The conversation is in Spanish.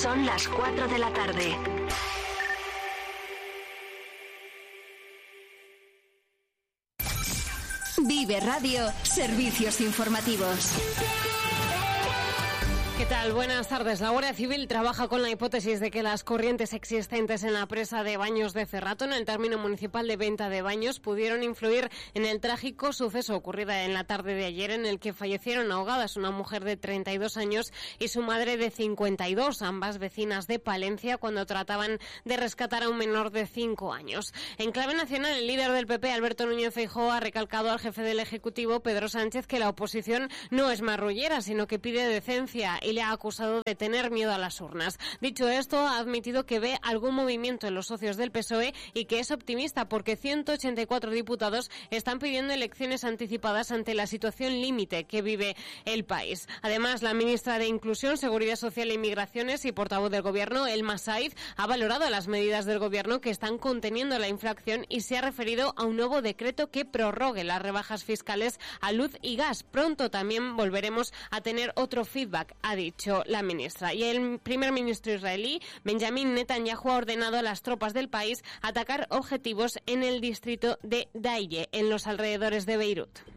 Son las 4 de la tarde. Vive Radio, servicios informativos. ¿Qué tal? Buenas tardes. La Guardia Civil trabaja con la hipótesis de que las corrientes existentes en la presa de Baños de Cerrato, en el término municipal de venta de baños, pudieron influir en el trágico suceso ocurrido en la tarde de ayer, en el que fallecieron ahogadas una mujer de 32 años y su madre de 52, ambas vecinas de Palencia, cuando trataban de rescatar a un menor de 5 años. En clave nacional, el líder del PP, Alberto Núñez Feijóo, ha recalcado al jefe del Ejecutivo, Pedro Sánchez, que la oposición no es marrullera, sino que pide decencia, y le ha acusado de tener miedo a las urnas. Dicho esto, ha admitido que ve algún movimiento en los socios del PSOE y que es optimista porque 184 diputados están pidiendo elecciones anticipadas ante la situación límite que vive el país. Además, la ministra de Inclusión, Seguridad Social e Inmigraciones y portavoz del Gobierno, Elma Saiz, ha valorado las medidas del Gobierno que están conteniendo la inflación y se ha referido a un nuevo decreto que prorrogue las rebajas fiscales a luz y gas. Pronto también volveremos a tener otro feedback, ha dicho la ministra. Y el primer ministro israelí, Benjamin Netanyahu, ha ordenado a las tropas del país atacar objetivos en el distrito de Daye, en los alrededores de Beirut.